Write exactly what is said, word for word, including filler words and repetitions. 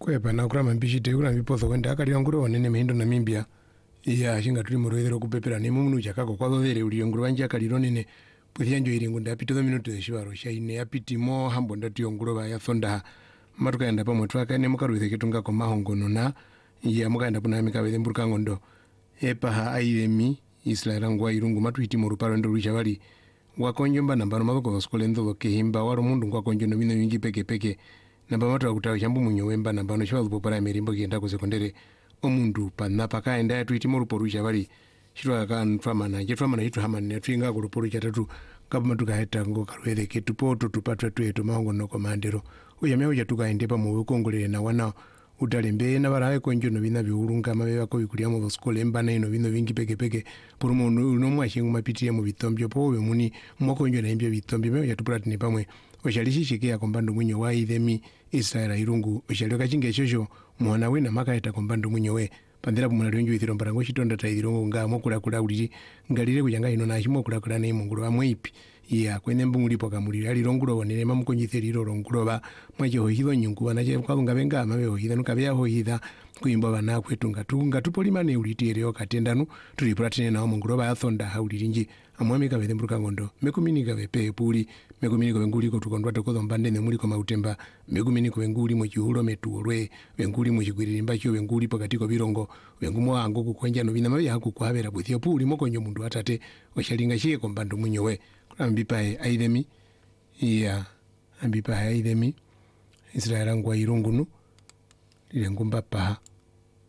kwepa na kurama mbishite kura mbipozo kwenda akali nguro wanene mhindo na mimbia ya shinga tuli muroethero kupepera ne mumunu chakako kwa dovere uli nguro wanje akali ronene puthia njo iringu ndapita the minute zishwaro shaine yapiti mo hambo ndati nguro ba ya thonda matuka enda pamwe twaka ne mukaruithe kitunga ko mahongono na ya mukaenda kuna mika wethe mburuka ngondo epa ha airemi Israel ngwa irungu matuiti mu ruparo ndo rucha bali wakonjomba nambano maboko skole ndo kehimba waro mundu ngwa konjo no bino wingi peke peke namba matu akutawa chambu munyo wemba nambano shwa zupo para merimbo kienda ku sekondere omundu panna pakaenda yatuiti mu ruporo rucha bali shitwa kan famana je famana itu hamane twinga ku ruporo chatatu kaba tuka heta ngo karwele ketu poto tupatwe twetu mahongo no komandero uyame uja tukaende pa mu kongolere na wana utalembe na baraye konjo no bina biurunga mabe bako bikulia mu skole mbana ino bino vingi peke peke por mu no mwashingu mapitiye mu bitombyo powe muni mwakonjo na imbyo bitombyo me yatupratini pamwe oshalishi shikia kombando mwinyo wa idhemi Israel irungu oshalioka chinge shosho mwana we na makaeta kombando mwinyo we pandera bumuna lwenju ithiro mbarango shitonda ta idhirongo nga mokula kula uliri ngalire kujanga ino na shimo kula kula ne munguru amwe ipi ya kwene mbungulipo kamuliri ali rongulo wonene mamukonjitheri ro rongulo ba mwaje hohitho nyungu banaje kwaunga benga mabe hohitha nukabya hohitha kuimba bana kwetunga tunga tupolimane ulitiere okatendanu tulipratine na munguru ba thonda haulirinji amwami ka bethe mburuka ngondo mekumini ka bepe puli mekumini ko benguli ko tukondwa to ko mbande ne muri ko mautemba mekumini ko benguli mu chihulo metuolwe benguli mu chigwirimba cyo benguli pakati ko birongo bengumo ango kukonja no bina mabe haku kwabera buthio puli mokonyo mundu atate oshalinga shie ko mbando munyowe ambipa aidemi ya ambipa aidemi Israel ngwa irungunu ile ngumba pa